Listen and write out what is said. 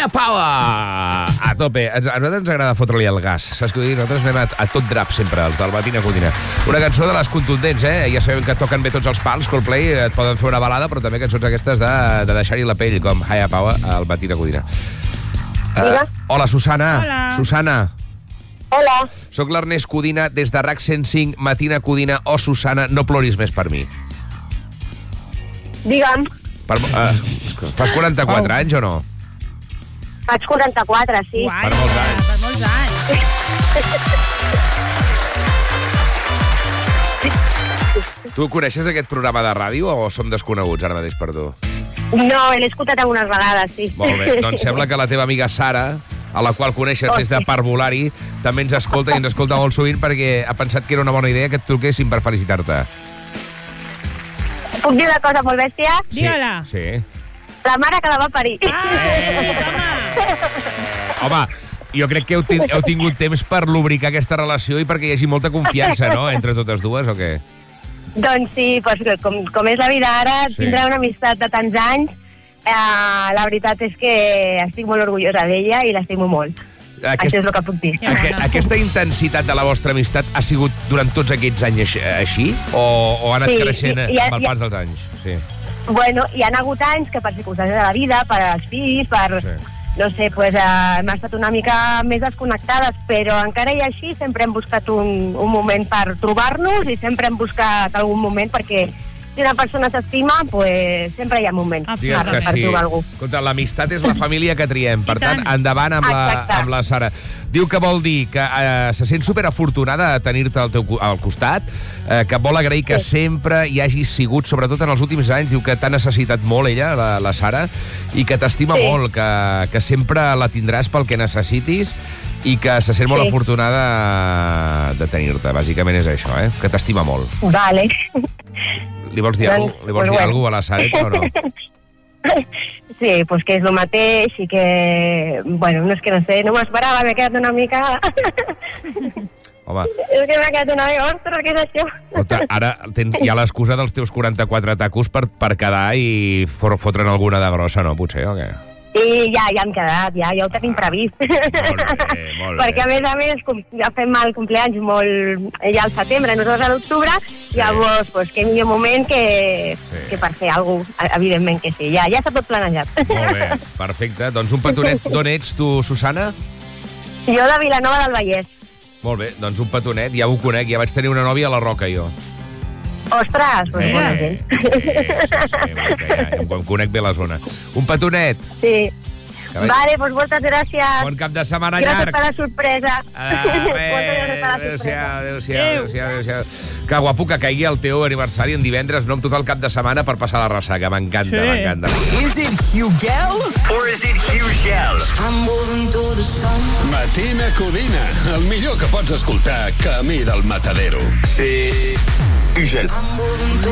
Higher Power! A tope. A nosaltres ens agrada fotre-li el gas. Saps què vull dir? Nosaltres anem a tot drap sempre, els del Matina Codina. Una cançó de les contundents, eh? Ja sabem que toquen bé tots els pals, Coldplay, et poden fer una balada, però també cançons aquestes de deixar-hi la pell, com Higher Power al Matina Codina. Hola, Susana. Hola. Susana. Hola. Soc l'Ernest Codina, des de RAC 105, Matina Codina. Oh, Susana, no ploris més per mi. Digue'm. Fas 44 anys o no? Faig 44, sí. Guai, Per molts anys. Per molts anys. Tu coneixes aquest programa de ràdio o som desconeguts ara mateix per tu? No, l'he escoltat algunes vegades, sí. Molt bé, doncs sembla que la teva amiga Sara, a la qual coneixes des de parvulari, també ens escolta i ens escolta molt sovint perquè ha pensat que era una bona idea que et truquessin per felicitar-te. Puc dir una cosa molt bèstia? Digue-la. Sí. La mare que la va parir. Home, jo crec que heu tingut temps per lubricar aquesta relació i perquè hi hagi molta confiança, no?, entre totes dues, o què? Doncs sí, pues, com és la vida ara, Sí. tindrà una amistat de tants anys. La veritat és que estic molt orgullosa d'ella i l'estimo molt. Això és el que puc dir. Aquesta intensitat de la vostra amistat ha sigut durant tots aquests anys així? O ha anat creixent amb el pas dels anys? Sí. Bueno, hi ha hagut anys que per circumstàncies de la vida, per als fills, Sí. no sé, pues, hem estat una mica més desconnectades, però encara i així sempre hem buscat un moment per trobar-nos i sempre hem buscat algun moment perquè si una persona s'estima, pues, sempre hi ha moment Digues que per sí. trobar algú. Escolta, l'amistat és la família que triem. Per tant, endavant amb la Sara. Diu que vol dir que se sent superafortunada de tenir-te al costat, que vol agrair que sempre hi hagi sigut, sobretot en els últims anys, diu que t'ha necessitat molt ella, la Sara, i que t'estima molt, que sempre la tindràs pel que necessitis i que se sent molt afortunada de tenir-te. Bàsicament és això, que t'estima molt. Vale. Li vols dir alguna cosa a la Sara o no? Sí, pues que és el mateix i que, bueno, no és que no sé, no m'ho esperava, m'he quedat una mica... Home. És que m'ha quedat una mica, ostres, què és això? Escolta, ara hi ha l'excusa dels teus 44 tacos per quedar i fotre'n alguna de grossa, no? Potser, o què? Sí, ja hem quedat, ja ho tenim previst. Molt bé. Perquè, a més, ja fem el compleanys ja al setembre, nosaltres a l'octubre, llavors, pues, que millor moment que per fer alguna cosa, evidentment que sí. Ja està tot planejat. Molt bé, perfecte. Doncs un petonet. D'on ets tu, Susana? Jo de Vilanova del Vallès. Molt bé, doncs un petonet. Ja ho conec, ja vaig tenir una nòvia a la Roca, jo. Ostres, doncs bona gent. Em conec bé la zona. Un petonet. Sí. Vale, doncs moltes gràcies. Bon cap de setmana llarg. Gràcies per la sorpresa. Adéu-siau. Que guapo que caigui el teu aniversari en divendres, no amb tot el cap de setmana per passar la ressaca. M'encanta, m'encanta. Is it Hugel or is it Hugel? I'm moving to the sun. Matina Codina, el millor que pots escoltar camí del matadero. Sí, Hugel.